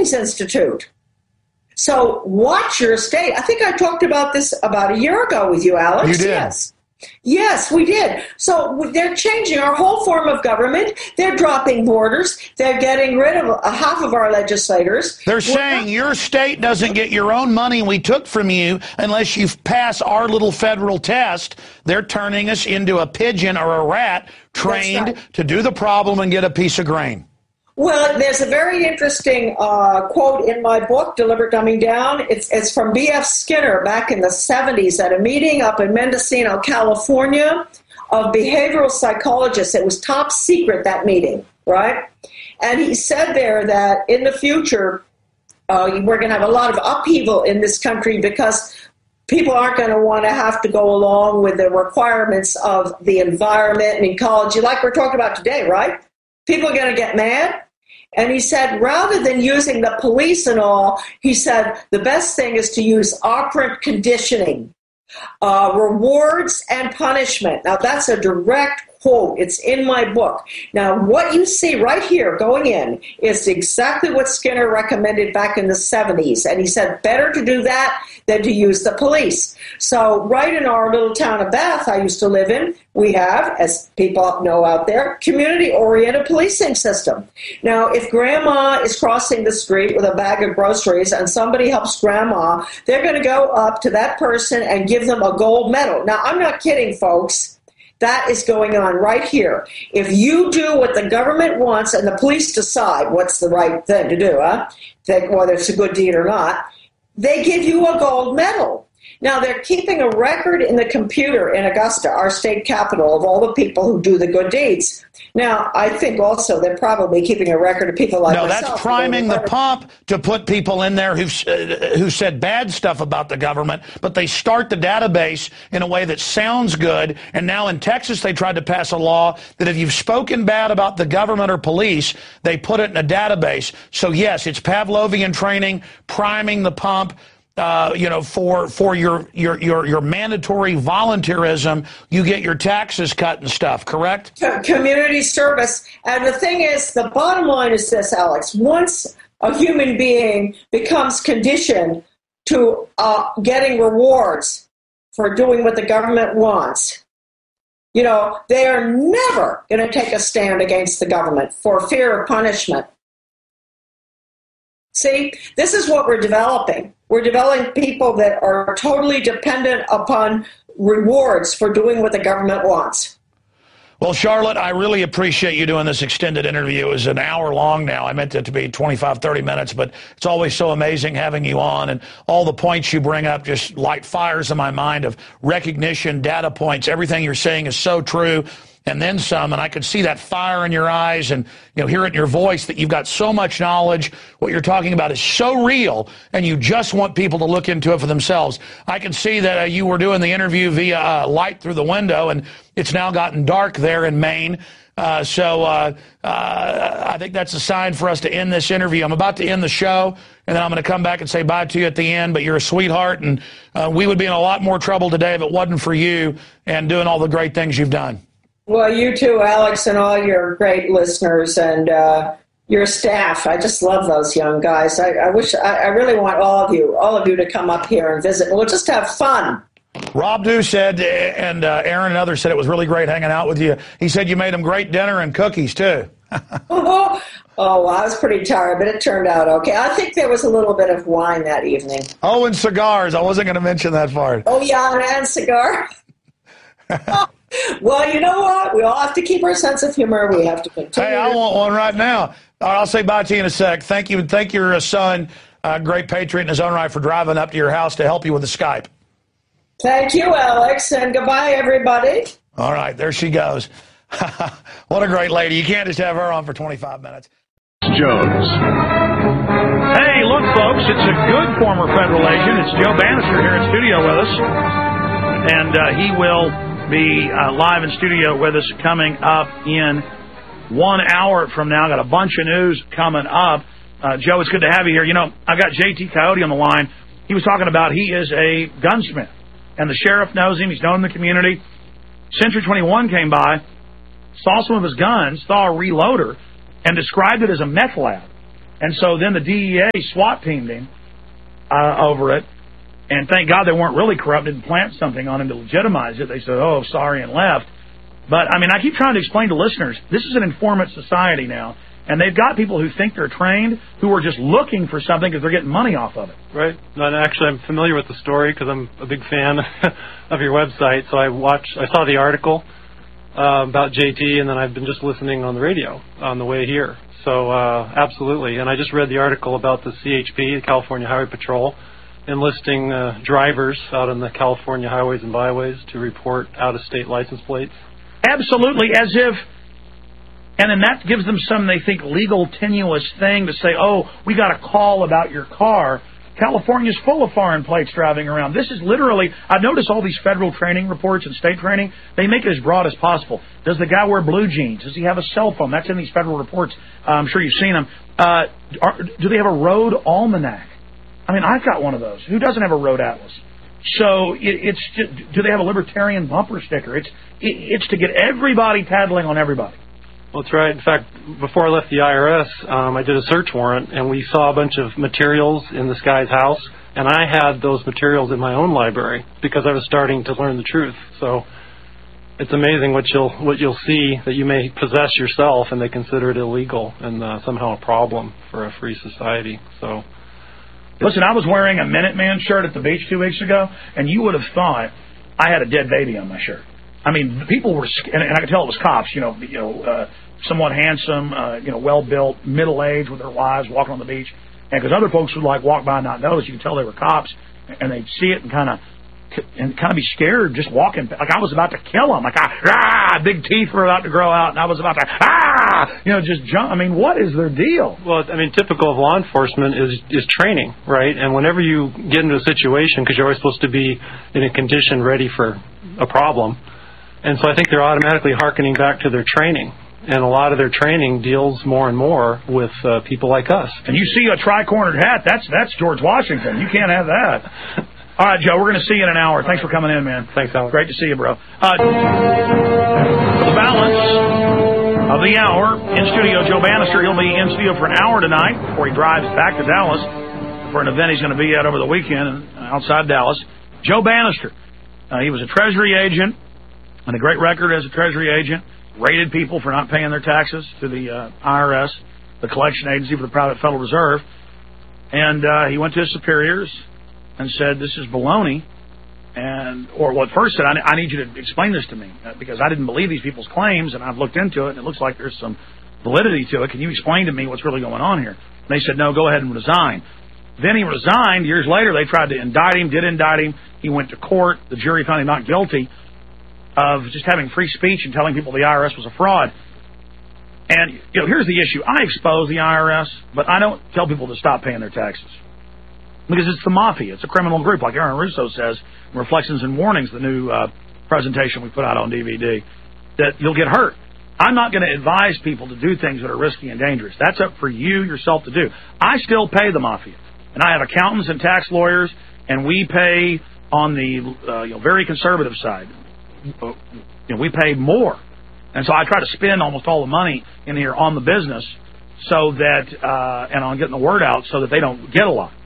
Policing's Institute. So watch your state. I think I talked about this about a year ago with you, Alex. You did. Yes. Yes, we did. So they're changing our whole form of government. They're dropping borders. They're getting rid of half of our legislators. They're saying your state doesn't get your own money we took from you unless you pass our little federal test. They're turning us into a pigeon or a rat trained to do the problem and get a piece of grain. Well, there's a very interesting quote in my book, Deliberate Dumbing Down. It's from B.F. Skinner back in the 70s at a meeting up in Mendocino, California, of behavioral psychologists. It was top secret, that meeting, right? And he said there that in the future, we're going to have a lot of upheaval in this country because people aren't going to want to have to go along with the requirements of the environment and ecology, like we're talking about today, right? People are going to get mad. And he said, rather than using the police and all, he said, the best thing is to use operant conditioning, rewards and punishment. Now, that's a direct quote. It's in my book. Now, what you see right here going in is exactly what Skinner recommended back in the 70s. And he said, better to do that than to use the police. So right in our little town of Bath I used to live in, we have, as people know out there, community-oriented policing system. Now, if grandma is crossing the street with a bag of groceries and somebody helps grandma, they're going to go up to that person and give them a gold medal. Now, I'm not kidding, folks. That is going on right here. If you do what the government wants and the police decide what's the right thing to do, whether it's a good deed or not, they give you a gold medal. Now, they're keeping a record in the computer in Augusta, our state capital, of all the people who do the good deeds. Now, I think also they're probably keeping a record of people like myself. No, that's priming the pump to put people in there who said bad stuff about the government, but they start the database in a way that sounds good. And now in Texas, they tried to pass a law that if you've spoken bad about the government or police, they put it in a database. So, yes, it's Pavlovian training, priming the pump. For your mandatory volunteerism, you get your taxes cut and stuff, correct? Community service. And the thing is, the bottom line is this, Alex. Once a human being becomes conditioned to getting rewards for doing what the government wants, they are never going to take a stand against the government for fear of punishment. See, this is what we're developing. We're developing people that are totally dependent upon rewards for doing what the government wants. Well, Charlotte, I really appreciate you doing this extended interview. It was an hour long now. I meant it to be 25, 30 minutes, but it's always so amazing having you on, and all the points you bring up just light fires in my mind of recognition, data points. Everything you're saying is so true. And then some, and I could see that fire in your eyes and hear it in your voice that you've got so much knowledge. What you're talking about is so real, and you just want people to look into it for themselves. I can see that you were doing the interview via light through the window, and it's now gotten dark there in Maine. So I think that's a sign for us to end this interview. I'm about to end the show, and then I'm going to come back and say bye to you at the end, but you're a sweetheart, and we would be in a lot more trouble today if it wasn't for you and doing all the great things you've done. Well, you too, Alex, and all your great listeners and your staff. I just love those young guys. I really want all of you to come up here and visit. We'll just have fun. Rob Dew said, and Aaron and others said it was really great hanging out with you. He said you made them great dinner and cookies, too. Oh, I was pretty tired, but it turned out okay. I think there was a little bit of wine that evening. Oh, and cigars. I wasn't going to mention that part. Oh, yeah, and cigar. Well, you know what? We all have to keep our sense of humor. We have to continue. Hey, I want one right now. I'll say bye to you in a sec. Thank you. Thank your son, great patriot in his own right, for driving up to your house to help you with the Skype. Thank you, Alex, and goodbye, everybody. All right, there she goes. What a great lady. You can't just have her on for 25 minutes. Jones. Hey, look, folks, it's a good former federal agent. It's Joe Bannister here in studio with us, and he will be live in studio with us coming up in 1 hour from now. Got a bunch of news coming up. Joe, it's good to have you here. I've got JT Coyote on the line. He was talking about he is a gunsmith, and the sheriff knows him. He's known in the community. Century 21 came by, saw some of his guns, saw a reloader, and described it as a meth lab. And so then the DEA SWAT teamed him over it. And thank God they weren't really corrupt, didn't plant something on him to legitimize it. They said, oh, sorry, and left. But, I mean, I keep trying to explain to listeners, this is an informant society now. And they've got people who think they're trained who are just looking for something because they're getting money off of it. Right. No, and actually, I'm familiar with the story because I'm a big fan of your website. So I saw the article about JT, and then I've been just listening on the radio on the way here. So absolutely. And I just read the article about the CHP, the California Highway Patrol, enlisting drivers out on the California highways and byways to report out-of-state license plates. Absolutely, as if... And then that gives them some, they think, legal tenuous thing to say, oh, we got a call about your car. California's full of foreign plates driving around. This is literally, I've noticed all these federal training reports and state training, they make it as broad as possible. Does the guy wear blue jeans? Does he have a cell phone? That's in these federal reports. I'm sure you've seen them. Do they have a road almanac? I mean, I've got one of those. Who doesn't have a road atlas? So it's just, do they have a libertarian bumper sticker? It's to get everybody tattling on everybody. Well, that's right. In fact, before I left the IRS, I did a search warrant, and we saw a bunch of materials in this guy's house, and I had those materials in my own library because I was starting to learn the truth. So it's amazing what you'll see that you may possess yourself, and they consider it illegal and somehow a problem for a free society. So, listen, I was wearing a Minuteman shirt at the beach 2 weeks ago, and you would have thought I had a dead baby on my shirt. I mean, people were, and I could tell it was cops, somewhat handsome, well-built, middle-aged with their wives walking on the beach. And because other folks would, walk by and not notice, you could tell they were cops, and they'd see it and kind of be scared just walking. Like I was about to kill them. Like, big teeth were about to grow out, and I was about to, just jump. I mean, what is their deal? Well, I mean, typical of law enforcement is training, right? And whenever you get into a situation, because you're always supposed to be in a condition ready for a problem, and so I think they're automatically hearkening back to their training. And a lot of their training deals more and more with people like us. And you see a tri-cornered hat, that's George Washington. You can't have that. All right, Joe, we're going to see you in an hour. Thanks for coming in, man. Thanks, Alex. Great to see you, bro. The balance of the hour. In studio, Joe Bannister. He'll be in studio for an hour tonight before he drives back to Dallas for an event he's going to be at over the weekend outside Dallas. Joe Bannister. He was a Treasury agent and a great record as a Treasury agent. Raided people for not paying their taxes to the IRS, the collection agency for the private Federal Reserve. And he went to his superiors and said, this is baloney. First said, I need you to explain this to me because I didn't believe these people's claims, and I've looked into it, and it looks like there's some validity to it. Can you explain to me what's really going on here? And they said, no, go ahead and resign. Then he resigned. Years later, they tried to indict him, did indict him. He went to court. The jury found him not guilty of just having free speech and telling people the IRS was a fraud. And, here's the issue. I expose the IRS, but I don't tell people to stop paying their taxes. Because it's the mafia. It's a criminal group, like Aaron Russo says, in Reflections and Warnings, the new presentation we put out on DVD, that you'll get hurt. I'm not going to advise people to do things that are risky and dangerous. That's up for you yourself to do. I still pay the mafia. And I have accountants and tax lawyers, and we pay on the very conservative side. We pay more. And so I try to spend almost all the money in here on the business so that, and on getting the word out so that they don't get a lot.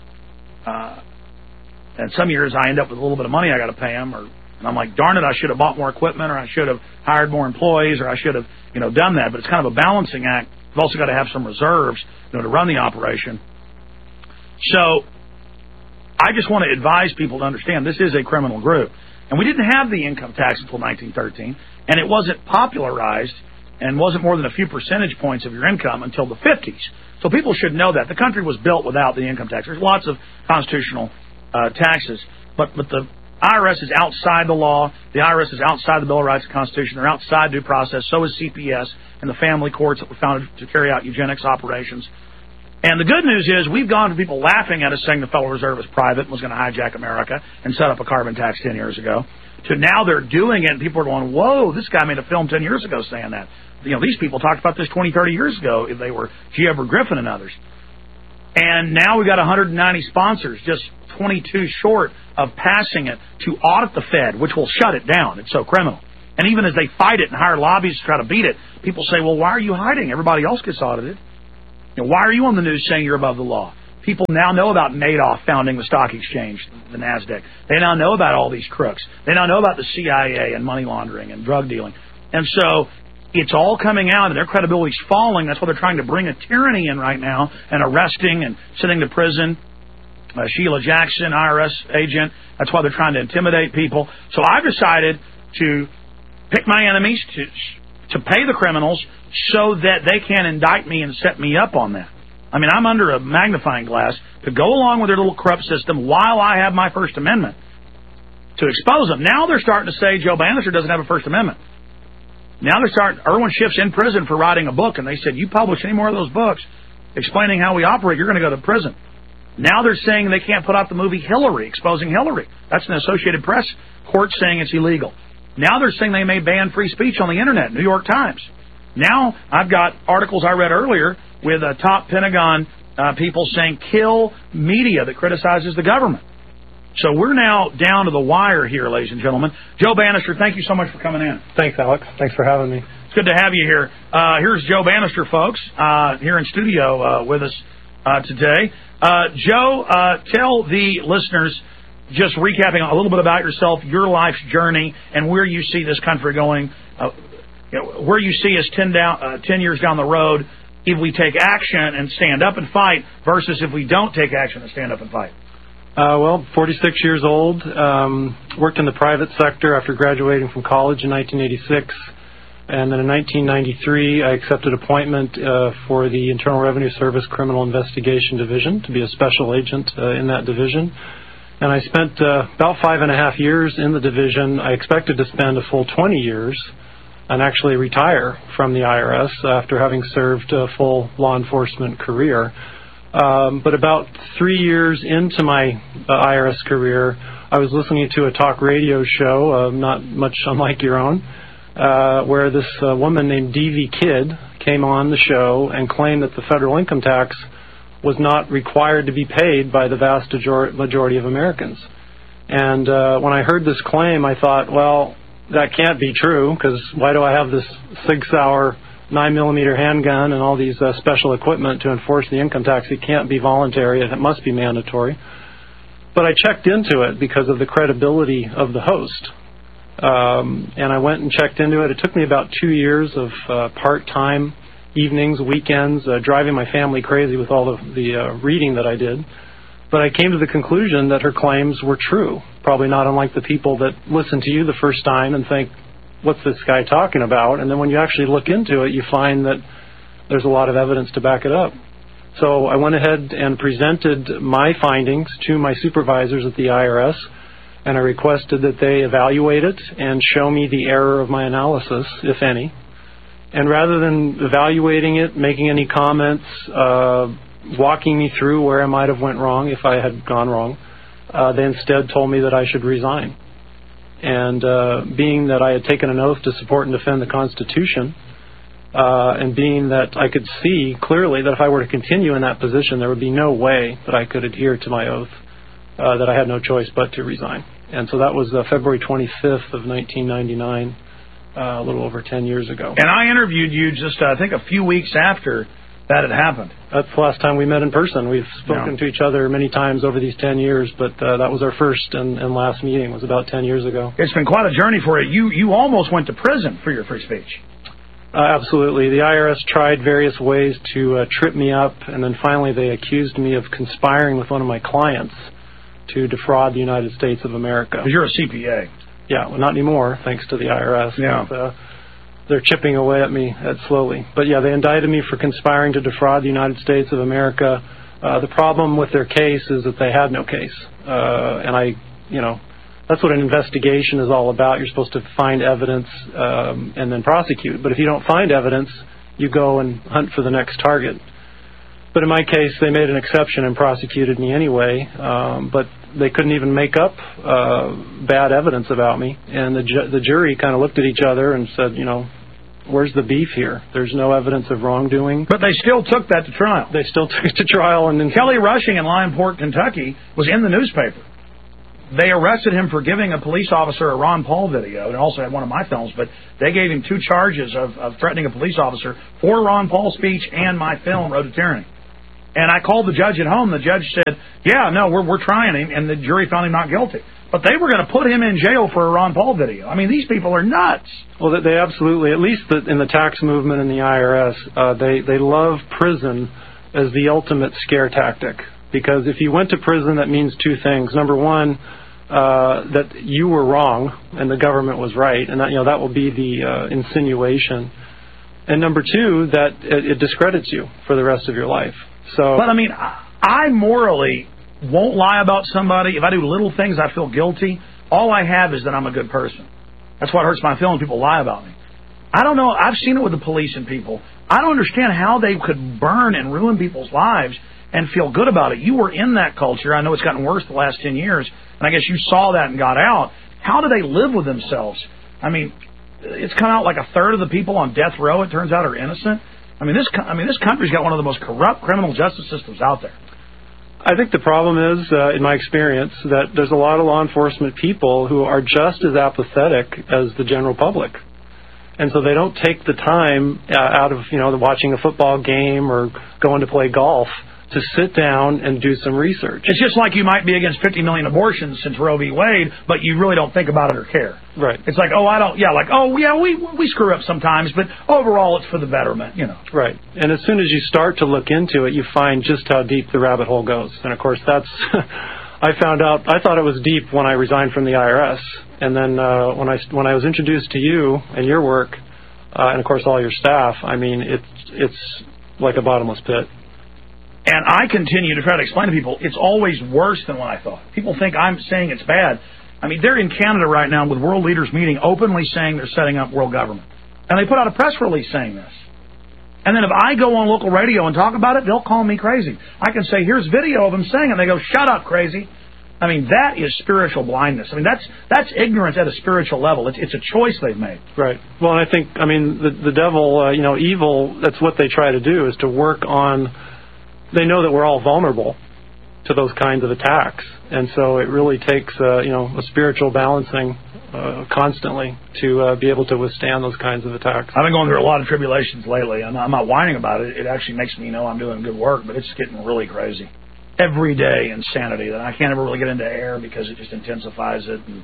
And some years I end up with a little bit of money I got to pay them, and I'm like, darn it, I should have bought more equipment, or I should have hired more employees, or I should have, done that. But it's kind of a balancing act. You've also got to have some reserves, to run the operation. So I just want to advise people to understand this is a criminal group. And we didn't have the income tax until 1913, and it wasn't popularized and wasn't more than a few percentage points of your income until the 50s. So people should know that. The country was built without the income tax. There's lots of constitutional taxes, but the IRS is outside the law. The IRS is outside the Bill of Rights and Constitution. They're outside due process. So is CPS and the family courts that were founded to carry out eugenics operations. And the good news is we've gone from people laughing at us saying the Federal Reserve is private and was going to hijack America and set up a carbon tax 10 years ago, to now they're doing it and people are going, whoa, this guy made a film 10 years ago saying that. These people talked about this 20, 30 years ago if they were G. Edward Griffin and others. And now we've got 190 sponsors, just 22 short of passing it to audit the Fed, which will shut it down. It's so criminal. And even as they fight it and hire lobbyists to try to beat it, people say, well, why are you hiding? Everybody else gets audited. Why are you on the news saying you're above the law? People now know about Madoff founding the stock exchange, the NASDAQ. They now know about all these crooks. They now know about the CIA and money laundering and drug dealing. And so it's all coming out, and their credibility's falling. That's why they're trying to bring a tyranny in right now and arresting and sending to prison Sheila Jackson, IRS agent. That's why they're trying to intimidate people. So I've decided to pick my enemies, to pay the criminals so that they can indict me and set me up on that. I mean, I'm under a magnifying glass to go along with their little corrupt system while I have my First Amendment to expose them. Now they're starting to say Joe Bannister doesn't have a First Amendment. Now they're starting, Irwin Schiff's in prison for writing a book, and they said, you publish any more of those books explaining how we operate, you're going to go to prison. Now they're saying they can't put out the movie Hillary, exposing Hillary. That's an Associated Press court saying it's illegal. Now they're saying they may ban free speech on the Internet, New York Times. Now I've got articles I read earlier with top Pentagon people saying kill media that criticizes the government. So we're now down to the wire here, ladies and gentlemen. Joe Bannister, thank you so much for coming in. Thanks, Alex. Thanks for having me. It's good to have you here. Here's Joe Bannister, folks, here in studio with us today. Joe, tell the listeners, just recapping a little bit about yourself, your life's journey, and where you see this country going, where you see us 10 years down the road if we take action and stand up and fight versus if we don't take action and stand up and fight. Well, 46 years old, worked in the private sector after graduating from college in 1986. And then in 1993, I accepted appointment for the Internal Revenue Service Criminal Investigation Division to be a special agent in that division. And I spent about 5.5 years in the division. I expected to spend a full 20 years and actually retire from the IRS after having served a full law enforcement career. But about 3 years into my IRS career, I was listening to a talk radio show, not much unlike your own, where this woman named D.V. Kidd came on the show and claimed that the federal income tax was not required to be paid by the vast majority of Americans. And when I heard this claim, I thought, well, that can't be true, because why do I have this Sig Sauer 9mm handgun and all these special equipment to enforce the income tax? It can't be voluntary. It must be mandatory. But I checked into it because of the credibility of the host. And I went and checked into it. It took me about 2 years of part-time evenings, weekends, driving my family crazy with all of the reading that I did. But I came to the conclusion that her claims were true, probably not unlike the people that listen to you the first time and think, what's this guy talking about? And then when you actually look into it, you find that there's a lot of evidence to back it up. So I went ahead and presented my findings to my supervisors at the IRS, and I requested that they evaluate it and show me the error of my analysis, if any. And rather than evaluating it, making any comments, walking me through where I might have went wrong if I had gone wrong, they instead told me that I should resign. And being that I had taken an oath to support and defend the Constitution, and being that I could see clearly that if I were to continue in that position, there would be no way that I could adhere to my oath, that I had no choice but to resign. And so that was February 25th of 1999, a little over 10 years ago. And I interviewed you just, I think, a few weeks after that had happened. That's the last time we met in person. We've spoken to each other many times over these 10 years, but that was our first and last meeting. It was about 10 years ago. It's been quite a journey for you. You almost went to prison for your free speech. Absolutely. The IRS tried various ways to trip me up, and then finally they accused me of conspiring with one of my clients to defraud the United States of America. Because you're a CPA. Yeah, well, not anymore, thanks to the IRS. Yeah. But, they're chipping away at me slowly. But yeah, they indicted me for conspiring to defraud the United States of America. The problem with their case is that they had no case. And that's what an investigation is all about. You're supposed to find evidence and then prosecute. But if you don't find evidence, you go and hunt for the next target. But in my case, they made an exception and prosecuted me anyway. But they couldn't even make up bad evidence about me. And the jury kind of looked at each other and said, where's the beef here? There's no evidence of wrongdoing. But they still took that to trial. They still took it to trial. And then Kelly Rushing in Lionport, Kentucky was in the newspaper. they arrested him for giving a police officer a Ron Paul video, and also had one of my films, but they gave him 2 charges of threatening a police officer for Ron Paul's speech and my film, Road to Tyranny. And I called the judge at home. The judge said, yeah, no, we're trying him, and the jury found him not guilty. But they were going to put him in jail for a Ron Paul video. I mean, these people are nuts. Well, they absolutely, at least in the tax movement and the IRS, they love prison as the ultimate scare tactic. Because if you went to prison, that means 2 things. Number one, that you were wrong and the government was right, and that will be the insinuation. And number 2, that it discredits you for the rest of your life. So, but I mean, I morally won't lie about somebody. If I do little things, I feel guilty. All I have is that I'm a good person. That's what hurts my feelings. People lie about me. I don't know. I've seen it with the police and people. I don't understand how they could burn and ruin people's lives and feel good about it. You were in that culture. I know it's gotten worse the last 10 years, and I guess you saw that and got out. How do they live with themselves? I mean, it's come out like a third of the people on death row, it turns out, are innocent. I mean, this country's got one of the most corrupt criminal justice systems out there. I think the problem is, in my experience, that there's a lot of law enforcement people who are just as apathetic as the general public. And so they don't take the time out of, watching a football game or going to play golf to sit down and do some research. It's just like you might be against 50 million abortions since Roe v. Wade, but you really don't think about it or care. Right. It's like, we screw up sometimes, but overall it's for the betterment, Right. And as soon as you start to look into it, you find just how deep the rabbit hole goes. And of course, that's, I thought it was deep when I resigned from the IRS. And then when I was introduced to you and your work, and of course all your staff, I mean, it's like a bottomless pit. And I continue to try to explain to people, it's always worse than what I thought. People think I'm saying it's bad. I mean, they're in Canada right now with world leaders meeting, openly saying they're setting up world government. And they put out a press release saying this. And then if I go on local radio and talk about it, they'll call me crazy. I can say, here's video of them saying it. And they go, shut up, crazy. I mean, that is spiritual blindness. I mean, that's ignorance at a spiritual level. It's a choice they've made. Right. Well, and I think, the devil, evil, that's what they try to do, is to work on. They know that we're all vulnerable to those kinds of attacks, and so it really takes a spiritual balancing constantly to be able to withstand those kinds of attacks. I've been going through a lot of tribulations lately. I'm not whining about it. It actually makes me know I'm doing good work, but it's getting really crazy. Every day insanity that I can't ever really get into air because it just intensifies it. And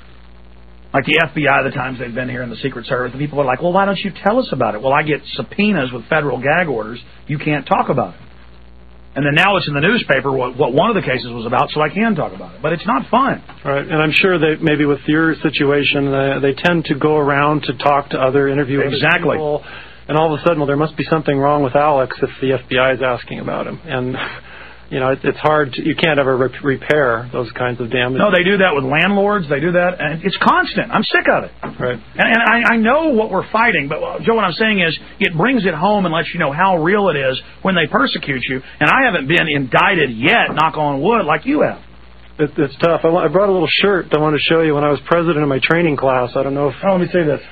like the FBI, the times they've been here, and the Secret Service, the people are like, well, why don't you tell us about it? Well, I get subpoenas with federal gag orders. You can't talk about it. And then now it's in the newspaper what one of the cases was about, so I can talk about it. But it's not fun. Right. And I'm sure that maybe with your situation, they tend to go around to talk to other interviewers. Exactly. People, and all of a sudden, well, there must be something wrong with Alex if the FBI is asking about him. And, it's hard. You can't ever repair those kinds of damages. No, they do that with landlords. They do that. And it's constant. I'm sick of it. Right. And I know what we're fighting, but, Joe, what I'm saying is it brings it home and lets you know how real it is when they persecute you. And I haven't been indicted yet, knock on wood, like you have. It's tough. I brought a little shirt I wanted to show you when I was president of my training class. I don't know if... Oh, let me see this.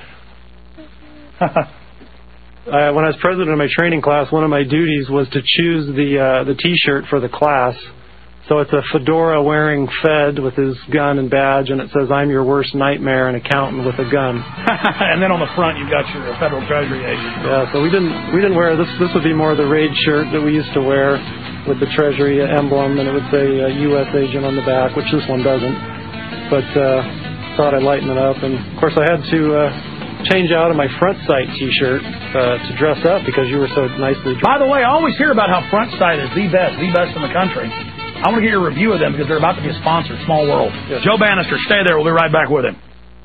When I was president of my training class, one of my duties was to choose the T-shirt for the class. So it's a fedora-wearing Fed with his gun and badge, and it says, "I'm your worst nightmare, an accountant with a gun." And then on the front, you've got your Federal Treasury agent. Yeah, so we didn't wear this. This would be more the raid shirt that we used to wear with the Treasury emblem, and it would say U.S. agent on the back, which this one doesn't. But thought I'd lighten it up, and of course I had to change out of my Front Sight T-shirt to dress up because you were so nicely dressed. By the way, I always hear about how Front Sight is the best in the country. I want to get your review of them because they're about to be a sponsor. Small world. Yes. Joe Bannister, stay there. We'll be right back with him.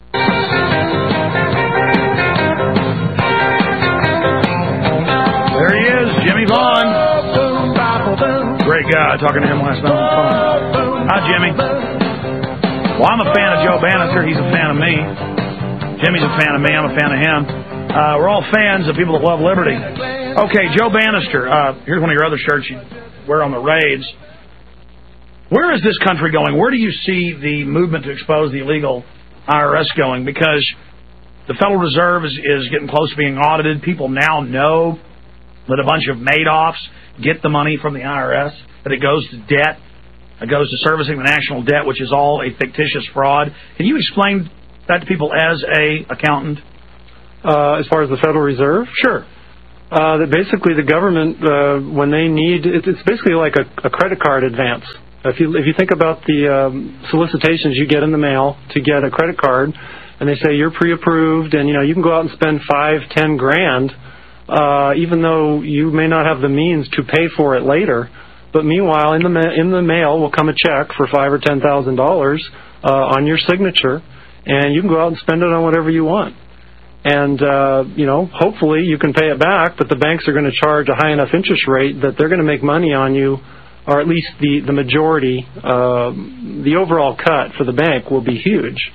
There he is, Jimmy Vaughn. Great guy. Talking to him last night on the phone. Hi, Jimmy. Well, I'm a fan of Joe Bannister. He's a fan of me. Jimmy's a fan of me. I'm a fan of him. We're all fans of people that love liberty. Okay, Joe Bannister. Here's one of your other shirts you wear on the raids. Where is this country going? Where do you see the movement to expose the illegal IRS going? Because the Federal Reserve is getting close to being audited. People now know that a bunch of Madoffs get the money from the IRS, that it goes to debt. goes to servicing the national debt, which is all a fictitious fraud. Can you explain that to people as a accountant? As far as the Federal Reserve? Sure. That basically the government, when they need, it's basically like a credit card advance. If you think about the solicitations you get in the mail to get a credit card, and they say you're pre-approved, and you can go out and spend $5-10 grand, even though you may not have the means to pay for it later. But meanwhile, in the mail will come a check for $5,000 or $10,000 on your signature, and you can go out and spend it on whatever you want. And hopefully you can pay it back, but the banks are going to charge a high enough interest rate that they're going to make money on you, or at least the majority. The overall cut for the bank will be huge.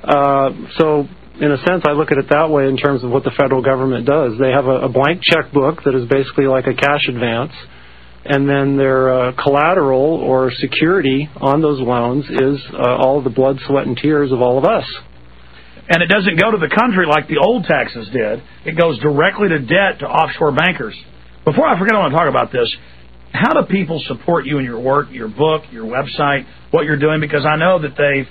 So in a sense, I look at it that way in terms of what the federal government does. They have a blank checkbook that is basically like a cash advance, and then their collateral or security on those loans is all the blood, sweat, and tears of all of us. And it doesn't go to the country like the old taxes did. It goes directly to debt to offshore bankers. Before I forget, I want to talk about this. How do people support you in your work, your book, your website, what you're doing? Because I know that they've,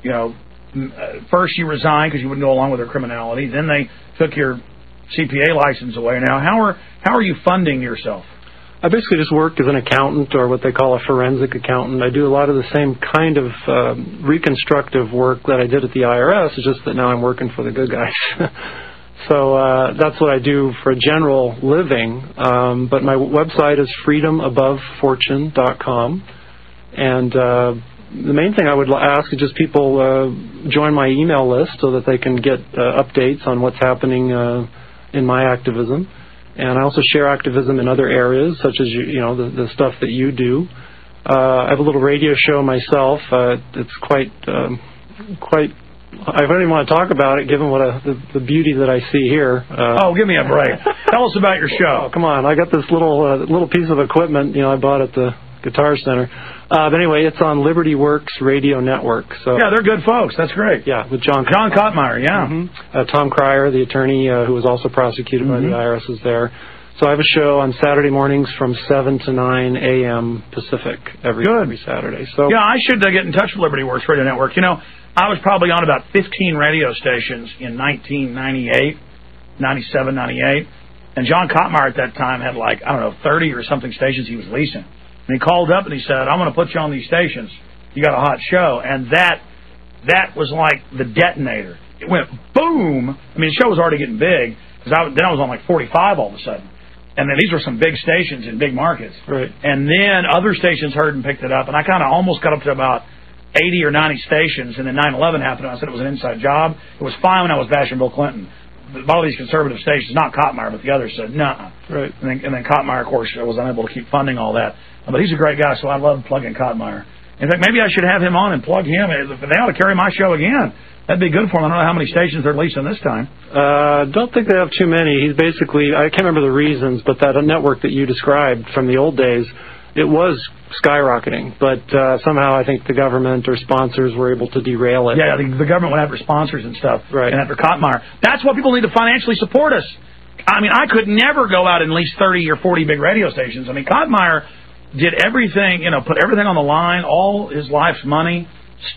first you resigned because you wouldn't go along with their criminality. Then they took your CPA license away. Now, how are you funding yourself? I basically just work as an accountant, or what they call a forensic accountant. I do a lot of the same kind of reconstructive work that I did at the IRS. It's just that now I'm working for the good guys. So that's what I do for a general living. But my website is freedomabovefortune.com. And the main thing I would ask is just people join my email list so that they can get updates on what's happening in my activism. And I also share activism in other areas, such as the stuff that you do. I have a little radio show myself. It's quite. I don't even want to talk about it, given what the beauty that I see here. Give me a break. Tell us about your show. Oh, come on! I got this little piece of equipment, I bought at the Guitar Center. But anyway, it's on Liberty Works Radio Network. So yeah, they're good folks. That's great. Yeah, with John Kottmeyer. Yeah. Mm-hmm. Tom Cryer, the attorney who was also prosecuted by the IRS, is there. So I have a show on Saturday mornings from 7 to 9 a.m. Pacific every Saturday. So yeah, I should get in touch with Liberty Works Radio Network. I was probably on about 15 radio stations in 1998, 97, 98. And John Kottmeyer at that time had 30 or something stations he was leasing. And he called up and he said, I'm going to put you on these stations. You got a hot show. And that was like the detonator. It went boom. I mean, the show was already getting big, because then I was on 45 all of a sudden. And then these were some big stations in big markets. Right. And then other stations heard and picked it up. And I kind of almost got up to about 80 or 90 stations. And then 9/11 happened, and I said it was an inside job. It was fine when I was bashing Bill Clinton. A lot of these conservative stations, not Kottmeyer, but the others said, nah. Right. And then Kottmeyer, of course, was unable to keep funding all that. But he's a great guy, so I love plugging Kottmeyer. In fact, maybe I should have him on and plug him. They ought to carry my show again. That'd be good for him. I don't know how many stations they're leasing this time. Don't think they have too many. He's basically, I can't remember the reasons, but that network that you described from the old days, it was skyrocketing. But somehow I think the government or sponsors were able to derail it. Yeah, the government went after sponsors and stuff. Right. And after Kottmeyer. That's why people need to financially support us. I mean, I could never go out and lease 30 or 40 big radio stations. I mean, Kottmeyer did everything, put everything on the line, all his life's money.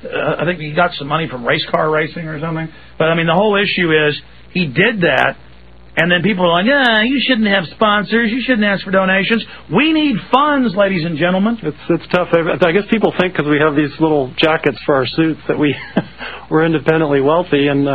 I think he got some money from race car racing or something. But, I mean, the whole issue is he did that, and then people are like, you shouldn't have sponsors. You shouldn't ask for donations. We need funds, ladies and gentlemen. It's tough. I guess people think because we have these little jackets for our suits that we're independently wealthy. And,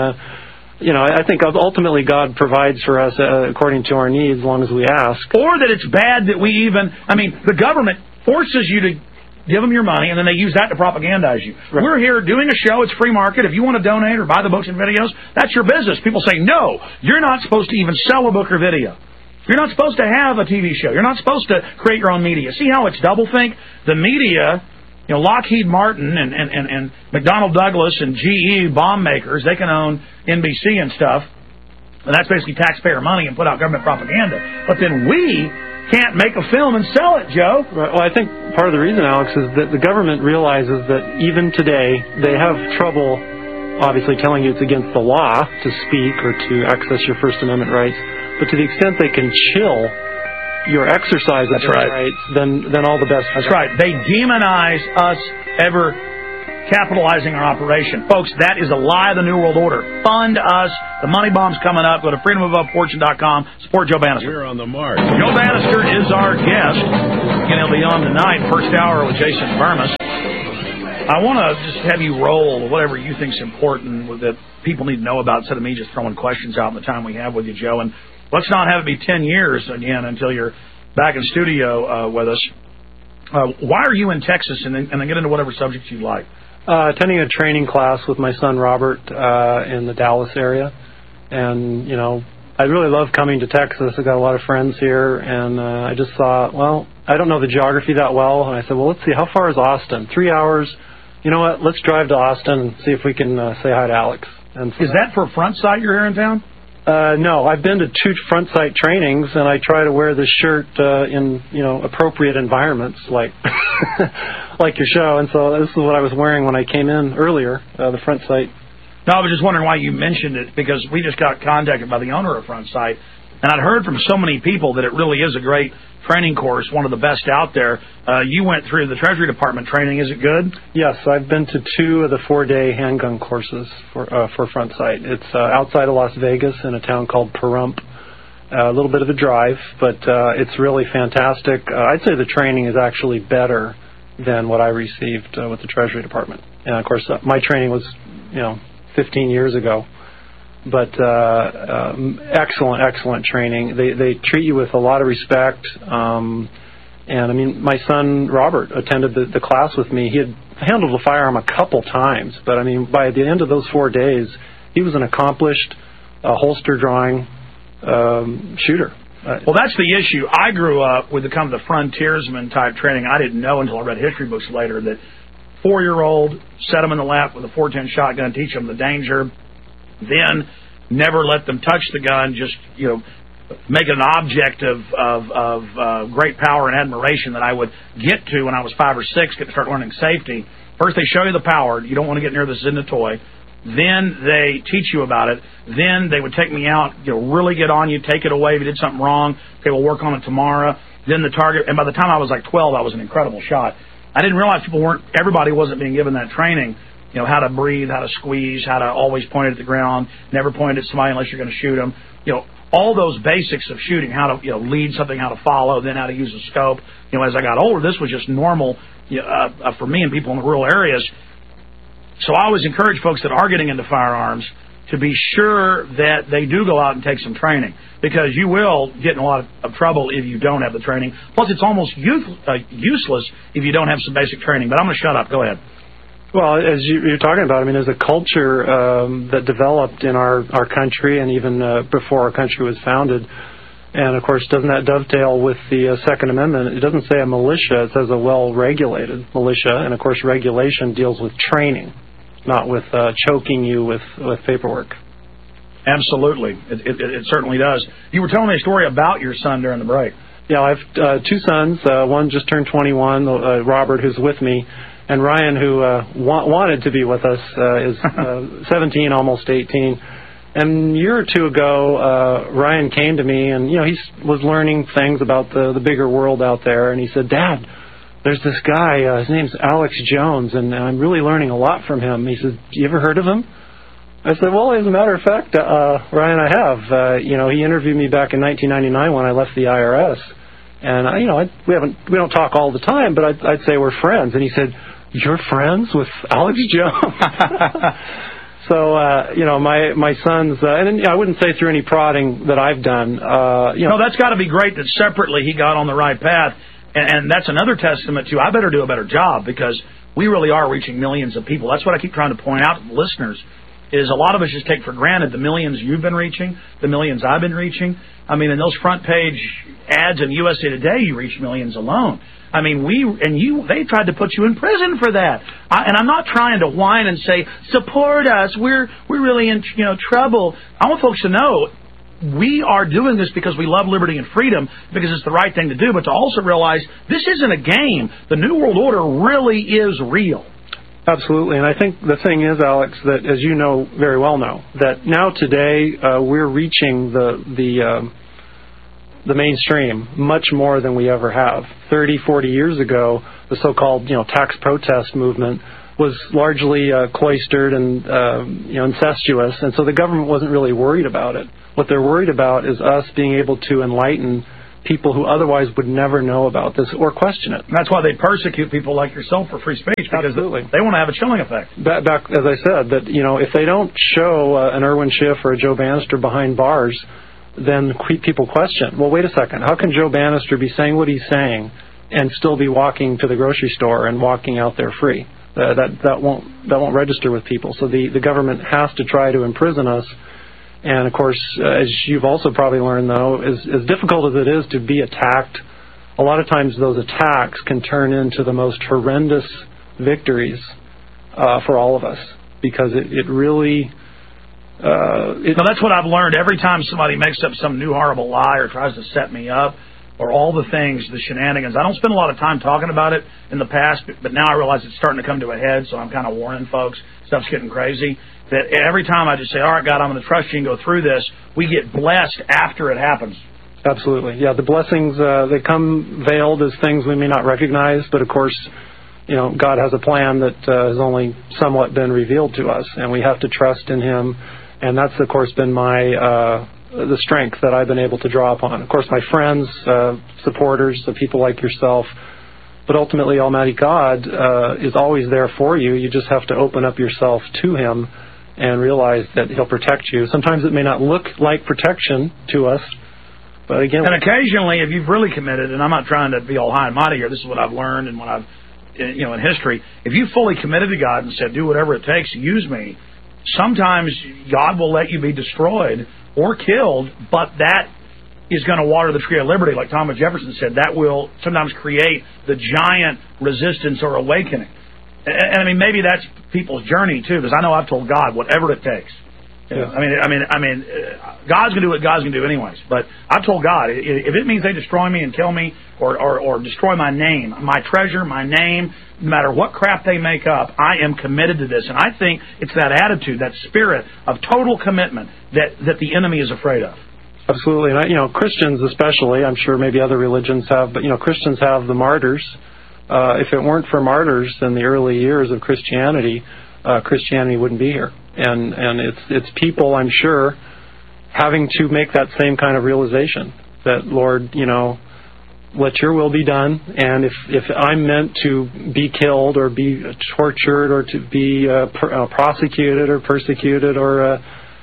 I think ultimately God provides for us according to our needs as long as we ask. Or that it's bad that the government forces you to give them your money, and then they use that to propagandize you. Right. We're here doing a show. It's free market. If you want to donate or buy the books and videos, that's your business. People say, no, you're not supposed to even sell a book or video. You're not supposed to have a TV show. You're not supposed to create your own media. See how it's doublethink? The media, Lockheed Martin and McDonnell Douglas and GE bomb makers, they can own NBC and stuff. And that's basically taxpayer money and put out government propaganda. But then we can't make a film and sell it, Joe. Right. Well, I think part of the reason, Alex, is that the government realizes that even today they have trouble, obviously, telling you it's against the law to speak or to access your First Amendment rights. But to the extent they can chill your exercise is right, then all the best. That's right. They demonize us ever capitalizing our operation. Folks, that is a lie of the New World Order. Fund us. The money bomb's coming up. Go to freedomofofortune.com. Support Joe Bannister. We're on the march. Joe Bannister is our guest. Again, he'll be on tonight, first hour with Jason Burmis. I want to just have you roll whatever you think is important that people need to know about instead of me just throwing questions out in the time we have with you, Joe. And let's not have it be 10 years again until you're back in studio with us. Why are you in Texas? And then get into whatever subject you like. Attending a training class with my son Robert in the Dallas area. And, you know, I really love coming to Texas. I've got a lot of friends here. And I just thought, well, I don't know the geography that well. And I said, well, let's see, how far is Austin? 3 hours. You know what, let's drive to Austin and see if we can say hi to Alex. And is that for Front Sight you're here in town? No, I've been to 2 Front Sight trainings, and I try to wear this shirt in, you know, appropriate environments like like your show. And so this is what I was wearing when I came in earlier, the Front Sight. No, I was just wondering why you mentioned it, because we just got contacted by the owner of Front Sight, and I'd heard from so many people that it really is a great training course, one of the best out there. You went through the Treasury Department training. Is it good? Yes, I've been to 2 of the 4-day handgun courses for Front Sight. It's outside of Las Vegas in a town called Pahrump. A little bit of a drive, but it's really fantastic. I'd say the training is actually better than what I received with the Treasury Department. And, of course, my training was, 15 years ago. But excellent training. They treat you with a lot of respect. And, I mean, my son, Robert, attended the class with me. He had handled a firearm a couple times. But, I mean, by the end of those 4 days, he was an accomplished holster drawing shooter. Well, that's the issue. I grew up with the kind of the frontiersman type training. I didn't know until I read history books later that 4-year-old, set them in the lap with a .410 shotgun, teach them the danger. Then never let them touch the gun, just, make it an object of great power and admiration that I would get to when I was 5 or 6, get to start learning safety. First they show you the power. You don't want to get near this in the toy. Then they teach you about it. Then they would take me out, really get on you, take it away if you did something wrong. Okay, we'll work on it tomorrow. Then the target, and by the time I was like 12, I was an incredible shot. I didn't realize everybody wasn't being given that training. How to breathe, how to squeeze, how to always point it at the ground, never point it at somebody unless you're going to shoot them. All those basics of shooting, how to lead something, how to follow, then how to use a scope. As I got older, this was just normal for me and people in the rural areas. So I always encourage folks that are getting into firearms to be sure that they do go out and take some training, because you will get in a lot of trouble if you don't have the training. Plus, it's almost useless if you don't have some basic training. But I'm going to shut up. Go ahead. Well, as you're talking about, I mean, there's a culture that developed in our country, and even before our country was founded. And, of course, doesn't that dovetail with the Second Amendment? It doesn't say a militia. It says a well-regulated militia. And, of course, regulation deals with training, not with choking you with paperwork. Absolutely. It certainly does. You were telling me a story about your son during the break. Yeah, I have 2 sons. One just turned 21, Robert, who's with me. And Ryan, who wanted to be with us, is 17, almost 18. And a year or 2 ago, Ryan came to me, and, he was learning things about the bigger world out there. And he said, Dad, there's this guy, his name's Alex Jones, and I'm really learning a lot from him. He said, you ever heard of him? I said, well, as a matter of fact, Ryan, I have. He interviewed me back in 1999 when I left the IRS. And, we don't talk all the time, but I'd say we're friends. And he said, you're friends with Alex Jones? So, my sons, and I wouldn't say through any prodding that I've done. No, that's got to be great that separately he got on the right path. And that's another testament to I better do a better job, because we really are reaching millions of people. That's what I keep trying to point out to the listeners, is a lot of us just take for granted the millions you've been reaching, the millions I've been reaching. I mean, in those front page ads in USA Today, you reach millions alone. I mean, they tried to put you in prison for that. And I'm not trying to whine and say, support us, we're really in trouble. I want folks to know we are doing this because we love liberty and freedom, because it's the right thing to do, but to also realize this isn't a game. The New World Order really is real. Absolutely, and I think the thing is, Alex, that as you very well know, that now today we're reaching the the mainstream much more than we ever have. 30, 40 years ago, the so-called tax protest movement was largely cloistered and incestuous, and so the government wasn't really worried about it. What they're worried about is us being able to enlighten people who otherwise would never know about this or question it. And that's why they persecute people like yourself for free speech, because Absolutely. They want to have a chilling effect. Back, as I said, that if they don't show an Irwin Schiff or a Joe Bannister behind bars, then people question, well, wait a second, how can Joe Bannister be saying what he's saying and still be walking to the grocery store and walking out there free? That won't register with people. So the government has to try to imprison us. And, of course, as you've also probably learned, though, as difficult as it is to be attacked, a lot of times those attacks can turn into the most horrendous victories for all of us, because it really... Now, that's what I've learned. Every time somebody makes up some new horrible lie or tries to set me up, or all the things, the shenanigans, I don't spend a lot of time talking about it in the past, but now I realize it's starting to come to a head, so I'm kind of warning folks. Stuff's getting crazy. That every time I just say, all right, God, I'm going to trust you and go through this, we get blessed after it happens. Absolutely. Yeah, the blessings, they come veiled as things we may not recognize, but of course, God has a plan that has only somewhat been revealed to us, and we have to trust in Him, and that's, of course, been the strength that I've been able to draw upon. Of course, my friends, supporters, the people like yourself, but ultimately Almighty God is always there for you. You just have to open up yourself to Him and realize that He'll protect you. Sometimes it may not look like protection to us, but again... And occasionally, if you've really committed, and I'm not trying to be all high and mighty here, this is what I've learned and what I've, in history, if you fully committed to God and said, do whatever it takes, use me, sometimes God will let you be destroyed or killed, but that is going to water the tree of liberty, like Thomas Jefferson said. That will sometimes create the giant resistance or awakening. And I mean, maybe that's people's journey too, because I know I've told God whatever it takes. Yeah. I mean, God's going to do what God's going to do anyways. But I've told God, if it means they destroy me and kill me or destroy my name, my treasure, my name, no matter what crap they make up, I am committed to this. And I think it's that attitude, that spirit of total commitment that the enemy is afraid of. Absolutely. And Christians especially, I'm sure maybe other religions have, but Christians have the martyrs. If it weren't for martyrs in the early years of Christianity, Christianity wouldn't be here. And it's people, I'm sure, having to make that same kind of realization that, Lord, let your will be done. And if I'm meant to be killed or be tortured or to be prosecuted or persecuted or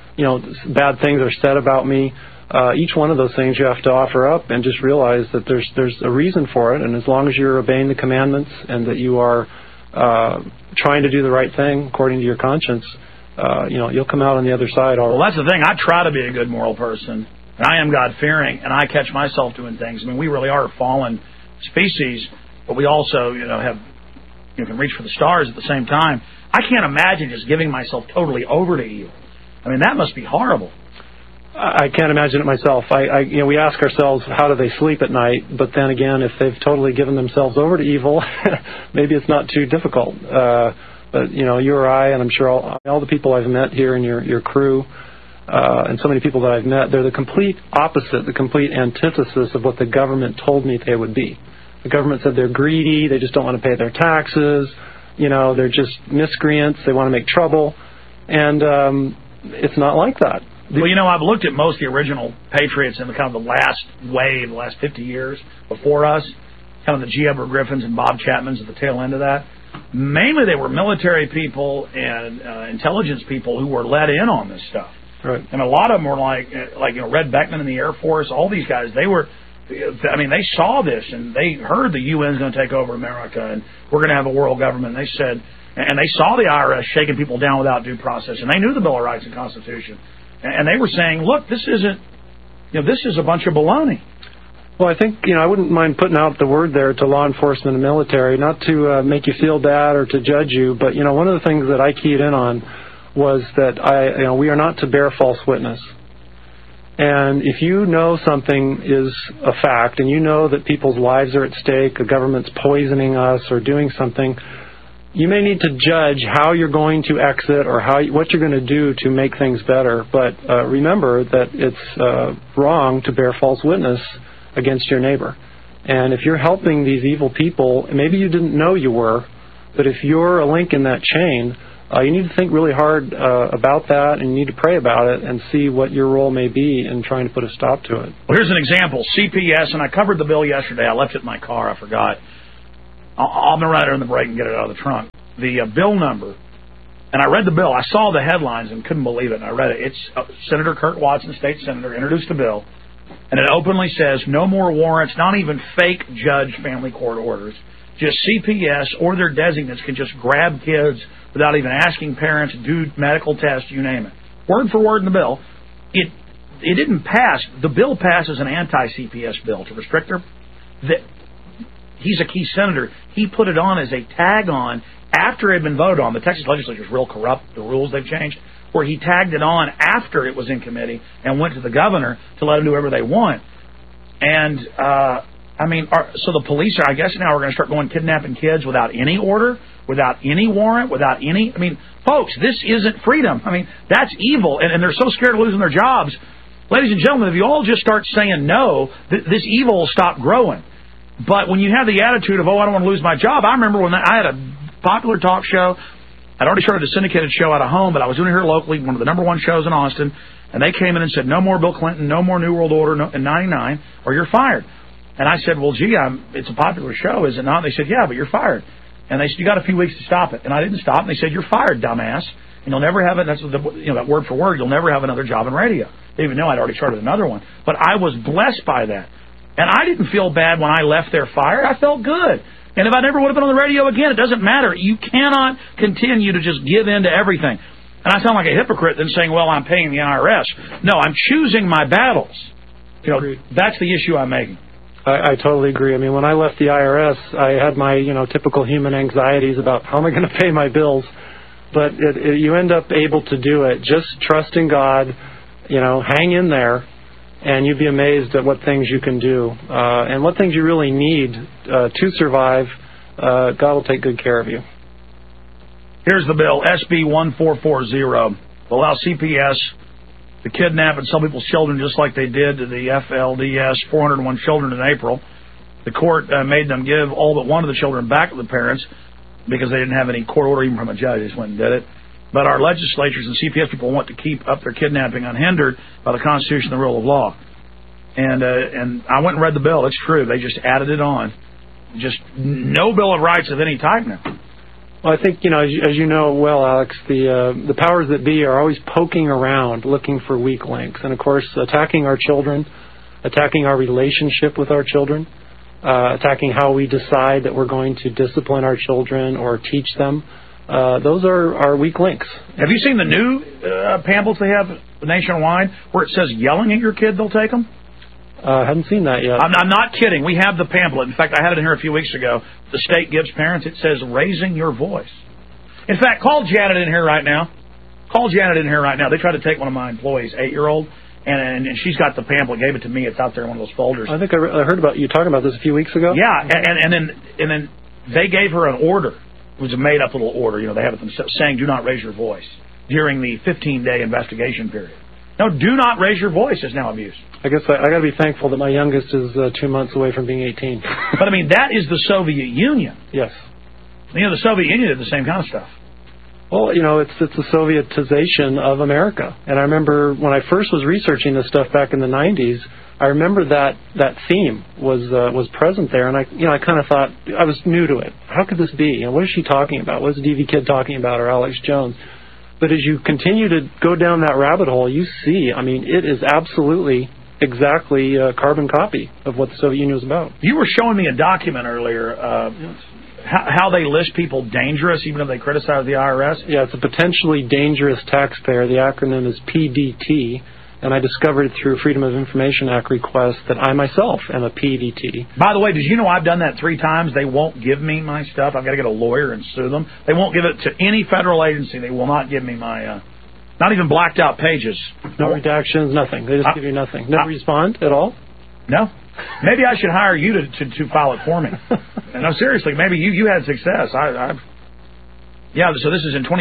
bad things are said about me, each one of those things you have to offer up and just realize that there's a reason for it. And as long as you're obeying the commandments and that you are trying to do the right thing according to your conscience, you'll come out on the other side. Well, that's the thing. I try to be a good moral person, and I am God-fearing, and I catch myself doing things. I mean, we really are a fallen species, but we also, can reach for the stars at the same time. I can't imagine just giving myself totally over to evil. I mean, that must be horrible. I can't imagine it myself. We ask ourselves, how do they sleep at night? But then again, if they've totally given themselves over to evil, maybe it's not too difficult. But you or I, and I'm sure all the people I've met here in your crew, and so many people that I've met, they're the complete opposite, the complete antithesis of what the government told me they would be. The government said they're greedy, they just don't want to pay their taxes, they're just miscreants, they want to make trouble, and it's not like that. Well, I've looked at most of the original patriots in the kind of the last wave, the last 50 years before us, kind of the G. Edward Griffins and Bob Chapmans at the tail end of that. Mainly they were military people and intelligence people who were let in on this stuff. Right. And a lot of them were like Red Beckman in the Air Force, all these guys, they saw this and they heard the UN's going to take over America and we're going to have a world government. And they said, and they saw the IRS shaking people down without due process, and they knew the Bill of Rights and Constitution. And they were saying, look, this isn't, this is a bunch of baloney. Well, I think, I wouldn't mind putting out the word there to law enforcement and military, not to make you feel bad or to judge you, but, one of the things that I keyed in on was that we are not to bear false witness. And if you know something is a fact and you know that people's lives are at stake, the government's poisoning us or doing something, you may need to judge how you're going to exit or what you're going to do to make things better. But remember that it's wrong to bear false witness against your neighbor. And if you're helping these evil people, maybe you didn't know you were, but if you're a link in that chain, you need to think really hard about that, and you need to pray about it and see what your role may be in trying to put a stop to it. Well, here's an example. CPS, and I covered the bill yesterday. I left it in my car. I forgot. I'm going to run it in the break and get it out of the trunk. The bill number, and I read the bill. I saw the headlines and couldn't believe it, and I read it. It's Senator Kurt Watson, state senator, introduced the bill, and it openly says no more warrants, not even fake judge family court orders. Just CPS or their designates can just grab kids without even asking parents, do medical tests, you name it. Word for word in the bill. It didn't pass. The bill passes an anti-CPS bill to restrict their... He's a key senator. He put it on as a tag on after it had been voted on. The Texas legislature is real corrupt, the rules they've changed, where he tagged it on after it was in committee and went to the governor to let him do whatever they want. And, so the police are, I guess now we're going to start going kidnapping kids without any order, without any warrant, without any... folks, this isn't freedom. That's evil, and they're so scared of losing their jobs. Ladies and gentlemen, if you all just start saying no, this evil will stop growing. But when you have the attitude of, I don't want to lose my job, I remember when I had a popular talk show. I'd already started a syndicated show out of home, but I was doing it here locally, one of the number one shows in Austin, and they came in and said, no more Bill Clinton, no more New World Order in 99, or you're fired. And I said, well, gee, it's a popular show, is it not? And they said, yeah, but you're fired. And they said, you got a few weeks to stop it. And I didn't stop, and they said, you're fired, dumbass. And you'll never have it, that's that word for word, you'll never have another job in radio. They even know I'd already started another one. But I was blessed by that. And I didn't feel bad when I left there fired. I felt good. And if I never would have been on the radio again, it doesn't matter. You cannot continue to just give in to everything. And I sound like a hypocrite than saying, well, I'm paying the IRS. No, I'm choosing my battles. That's the issue I'm making. I totally agree. When I left the IRS, I had my, typical human anxieties about how am I going to pay my bills. But you end up able to do it. Just trust in God, hang in there. And you'd be amazed at what things you can do and what things you really need to survive. God will take good care of you. Here's the bill, SB 1440. Allow CPS to kidnap and sell people's children just like they did to the FLDS, 401 children in April. The court made them give all but one of the children back to the parents because they didn't have any court order even from a judge. They just went and did it. But our legislatures and CPS people want to keep up their kidnapping unhindered by the Constitution and the rule of law. And I went and read the bill. It's true. They just added it on. Just no Bill of Rights of any type now. Well, I think, as you know well, Alex, the powers that be are always poking around looking for weak links. And, of course, attacking our children, attacking our relationship with our children, attacking how we decide that we're going to discipline our children or teach them. Those are our weak links. Have you seen the new pamphlets they have nationwide where it says yelling at your kid, they'll take them? I haven't seen that yet. I'm not kidding. We have the pamphlet. In fact, I had it in here a few weeks ago. The state gives parents. It says raising your voice. In fact, call Janet in here right now. Call Janet in here right now. They tried to take one of my employees, 8-year-old, and she's got the pamphlet, gave it to me. It's out there in one of those folders. I think I heard about you talking about this a few weeks ago. Yeah, and then they gave her an order. It was a made-up little order. They have it themselves, saying do not raise your voice during the 15-day investigation period. No, do not raise your voice is now abuse. I guess I got to be thankful that my youngest is 2 months away from being 18. But, that is the Soviet Union. Yes. The Soviet Union did the same kind of stuff. Well, it's the Sovietization of America. And I remember when I first was researching this stuff back in the 90s, I remember that theme was present there, and I kind of thought, I was new to it. How could this be? What is she talking about? What is DV Kid talking about, or Alex Jones? But as you continue to go down that rabbit hole, you see, it is absolutely exactly a carbon copy of what the Soviet Union was about. You were showing me a document earlier, how they list people dangerous even if they criticize the IRS. Yeah, it's a potentially dangerous taxpayer. The acronym is PDT. And I discovered through Freedom of Information Act request that I myself am a PDT. By the way, did you know I've done that 3 times? They won't give me my stuff. I've got to get a lawyer and sue them. They won't give it to any federal agency. They will not give me my, not even blacked out pages. No redactions, nothing. They just give you nothing. Never respond at all? No. Maybe I should hire you to file it for me. No, seriously, maybe you had success. Yeah, so this is in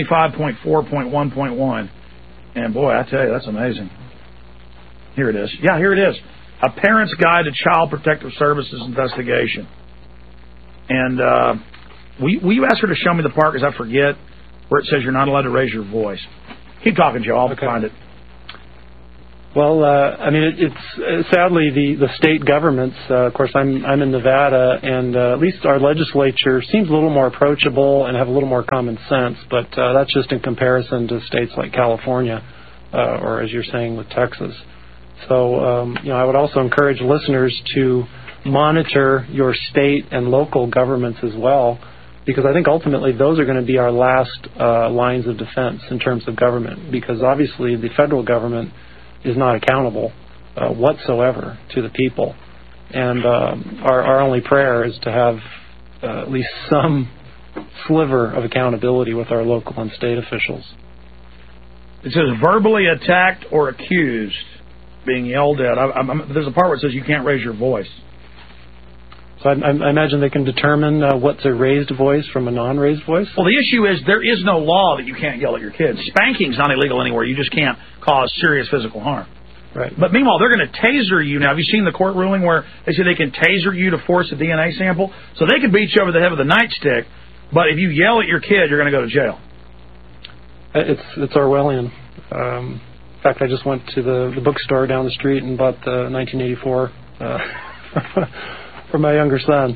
25.4.1.1. And boy, I tell you, that's amazing. Here it is. Yeah, here it is. A Parent's Guide to Child Protective Services Investigation. And will you ask her to show me the part, because I forget, where it says you're not allowed to raise your voice. Keep talking, Joe. I'll find it. Well, I mean, it's sadly the state governments. Of course, I'm in Nevada, and at least our legislature seems a little more approachable and have a little more common sense. But that's just in comparison to states like California, or as you're saying with Texas. So, I would also encourage listeners to monitor your state and local governments as well, because I think ultimately those are going to be our last lines of defense in terms of government. Because obviously the federal government is not accountable whatsoever to the people. And our only prayer is to have at least some sliver of accountability with our local and state officials. It says verbally attacked or accused, being yelled at. There's a part where it says you can't raise your voice. So I imagine they can determine what's a raised voice from a non-raised voice? Well, the issue is there is no law that you can't yell at your kids. Spanking's not illegal anywhere. You just can't cause serious physical harm. Right. But meanwhile, they're going to taser you. Now, have you seen the court ruling where they say they can taser you to force a DNA sample? So they can beat you over the head with a nightstick, but if you yell at your kid, you're going to go to jail. It's Orwellian. In fact, I just went to the bookstore down the street and bought the 1984 for my younger son.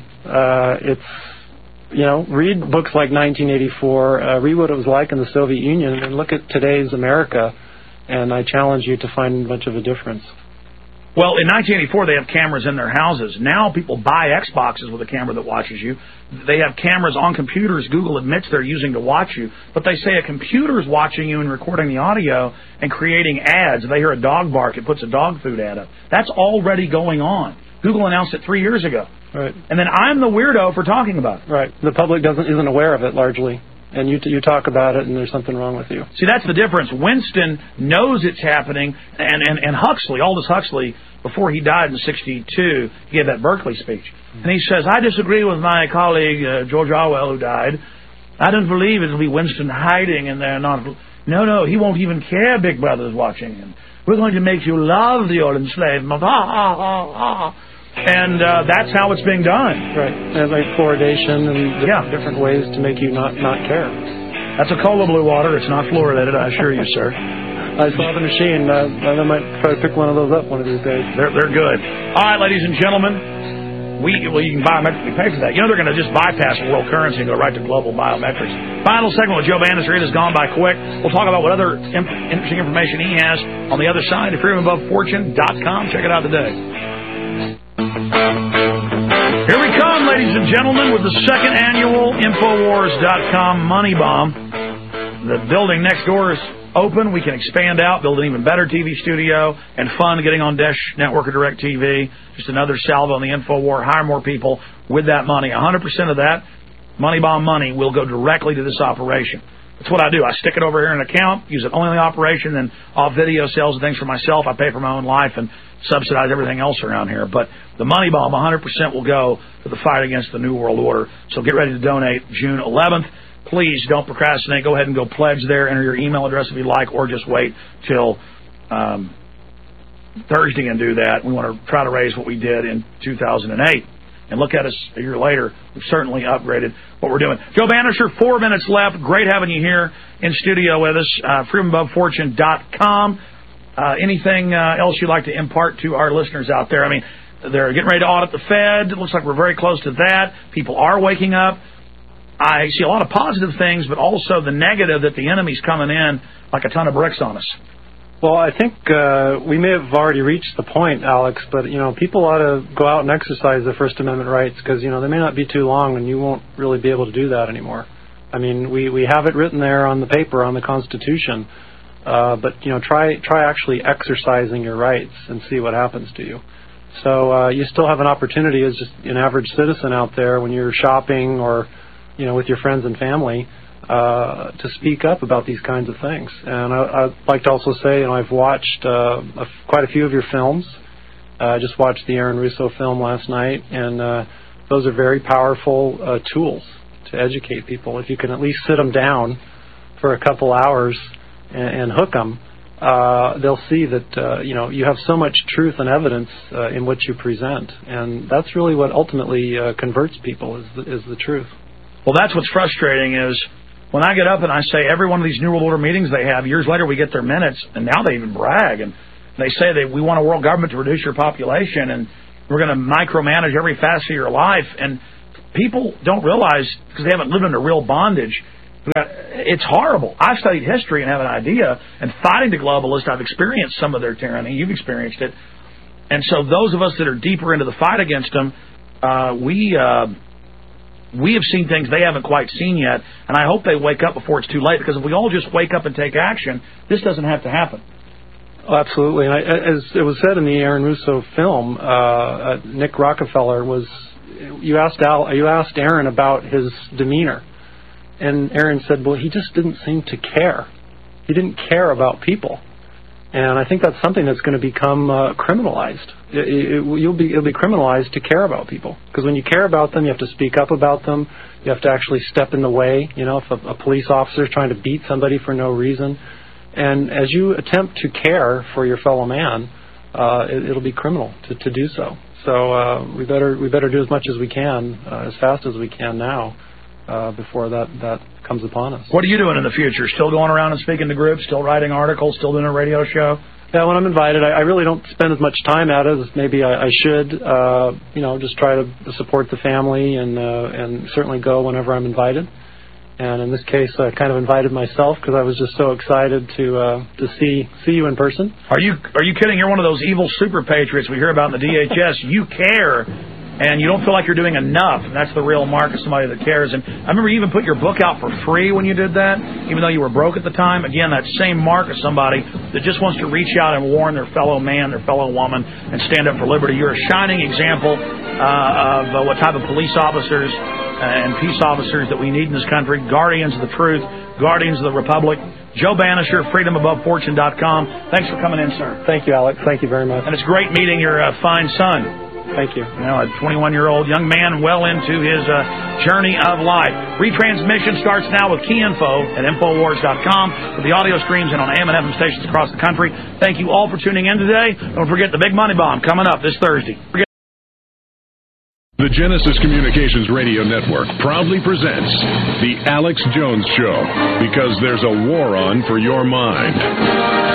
Read books like 1984, read what it was like in the Soviet Union, and look at today's America, and I challenge you to find much of a difference. Well, in 1984, they have cameras in their houses. Now people buy Xboxes with a camera that watches you. They have cameras on computers Google admits they're using to watch you, but they say a computer is watching you and recording the audio and creating ads. If they hear a dog bark, it puts a dog food ad up. That's already going on. Google announced it 3 years ago. Right. And then I'm the weirdo for talking about it. Right. The public isn't aware of it largely. And you talk about it, and there's something wrong with you. See, that's the difference. Winston knows it's happening, and Huxley, Aldous Huxley, before he died in '62, he gave that Berkeley speech. And he says, I disagree with my colleague, George Orwell, who died. I don't believe it'll be Winston hiding in there. No, he won't even care Big Brother's watching him. We're going to make you love the old enslavement. And that's how it's being done. Right. And like fluoridation and different ways to make you not care. That's a cola blue water. It's not fluoridated, I assure you, sir. I saw the machine. I might try to pick one of those up one of these days. They're good. All right, ladies and gentlemen, you can biometrically pay for that. You know they're going to just bypass world currency and go right to global biometrics. Final segment with Joe Bannister. It has gone by quick. We'll talk about what other interesting information he has on the other side of freedomabovefortune.com. Check it out today. Here we come, ladies and gentlemen, with the second annual Infowars.com Money Bomb. The building next door is open. We can expand out, build an even better TV studio, and fun getting on Dish Network or DirecTV. Just another salvo on the InfoWar. Hire more people with that money. 100% of that Money Bomb money will go directly to this operation. That's what I do. I stick it over here in an account, use it only in the operation, then off video sales and things for myself. I pay for my own life and subsidize everything else around here. But the Money Bomb, 100% will go to the fight against the New World Order. So get ready to donate June 11th. Please don't procrastinate. Go ahead and go pledge there. Enter your email address if you like, or just wait till Thursday and do that. We want to try to raise what we did in 2008. And look at us a year later. We've certainly upgraded what we're doing. Joe Bannister, 4 minutes left. Great having you here in studio with us. freedomabovefortune.com. Anything else you'd like to impart to our listeners out there? I mean, they're getting ready to audit the Fed. It looks like we're very close to that. People are waking up. I see a lot of positive things, but also the negative that the enemy's coming in like a ton of bricks on us. Well, I think we may have already reached the point, Alex, but, people ought to go out and exercise their First Amendment rights because, they may not be too long and you won't really be able to do that anymore. I mean, we have it written there on the paper, on the Constitution, but, try actually exercising your rights and see what happens to you. So you still have an opportunity as just an average citizen out there when you're shopping or, with your friends and family, to speak up about these kinds of things. And I'd like to also say, I've watched quite a few of your films. I just watched the Aaron Russo film last night, and those are very powerful tools to educate people. If you can at least sit them down for a couple hours and hook them, they'll see that you have so much truth and evidence in what you present, and that's really what ultimately converts people is the truth. Well, that's what's frustrating is when I get up and I say every one of these New World Order meetings they have, years later we get their minutes, and now they even brag, and they say that we want a world government to reduce your population, and we're going to micromanage every facet of your life, and people don't realize, because they haven't lived under real bondage, it's horrible. I've studied history and have an idea, and fighting the globalists, I've experienced some of their tyranny. You've experienced it. And so those of us that are deeper into the fight against them, we have seen things they haven't quite seen yet, and I hope they wake up before it's too late, because if we all just wake up and take action, this doesn't have to happen. Oh, absolutely. And as it was said in the Aaron Russo film, Nick Rockefeller you asked Aaron about his demeanor. And Aaron said, well, he just didn't seem to care. He didn't care about people. And I think that's something that's going to become criminalized. It'll be criminalized to care about people. Because when you care about them, you have to speak up about them. You have to actually step in the way. If a police officer is trying to beat somebody for no reason. And as you attempt to care for your fellow man, it'll be criminal to do so. So we better do as much as we can, as fast as we can now, before that comes upon us. What are you doing in the future? Still going around and speaking to groups? Still writing articles? Still doing a radio show? Yeah, when I'm invited, I really don't spend as much time at it as maybe I should. Just try to support the family and certainly go whenever I'm invited. And in this case, I kind of invited myself because I was just so excited to see you in person. Are you kidding? You're one of those evil super patriots we hear about in the DHS. You care. And you don't feel like you're doing enough. And that's the real mark of somebody that cares. And I remember you even put your book out for free when you did that, even though you were broke at the time. Again, that same mark of somebody that just wants to reach out and warn their fellow man, their fellow woman, and stand up for liberty. You're a shining example of what type of police officers and peace officers that we need in this country. Guardians of the truth, guardians of the republic. Joe Banisher, freedomabovefortune.com. Thanks for coming in, sir. Thank you, Alex. Thank you very much. And it's great meeting your fine son. Thank you. A 21-year-old young man well into his journey of life. Retransmission starts now with key info at Infowars.com with the audio streams and on AM and FM stations across the country. Thank you all for tuning in today. Don't forget the Big Money Bomb coming up this Thursday. The Genesis Communications Radio Network proudly presents The Alex Jones Show, because there's a war on for your mind.